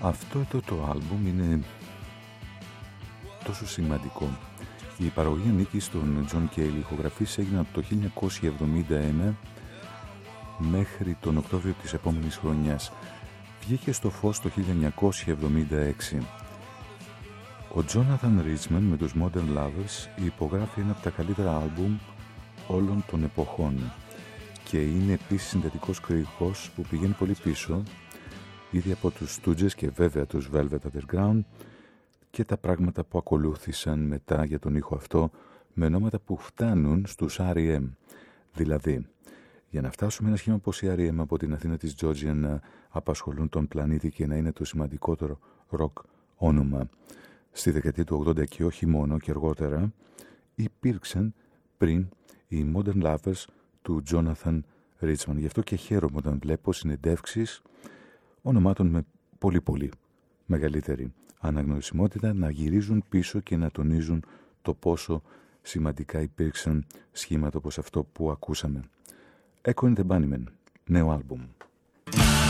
Αυτό εδώ το άλμπουμ είναι τόσο σημαντικό. Η παραγωγή ανήκει στον John Cale. Οι ηχογραφήσεις έγιναν από το 1971 μέχρι τον Οκτώβριο της επόμενης χρονιάς. Βγήκε στο φως το 1976. Ο Jonathan Richman με τους Modern Lovers υπογράφει ένα από τα καλύτερα άλμπουμ όλων των εποχών και είναι επίσης συνδετικός κριτικός που πηγαίνει πολύ πίσω, ήδη από τους Stooges και βέβαια τους Velvet Underground και τα πράγματα που ακολούθησαν μετά για τον ήχο αυτό με ονόματα που φτάνουν στους R.E.M. Δηλαδή, για να φτάσουμε ένα σχήμα όπως οι R.E.M. από την Αθήνα της Georgia να απασχολούν τον πλανήτη και να είναι το σημαντικότερο rock όνομα στη δεκαετία του 80 και όχι μόνο και αργότερα, υπήρξαν πριν οι Modern Lovers του Jonathan Richman. Γι' αυτό και χαίρομαι όταν βλέπω συνεντεύξεις ονομάτων με πολύ μεγαλύτερη αναγνωρισιμότητα να γυρίζουν πίσω και να τονίζουν το πόσο σημαντικά υπήρξαν σχήματα όπως αυτό που ακούσαμε. Echo and the Bunnymen, νέο άλμπουμ.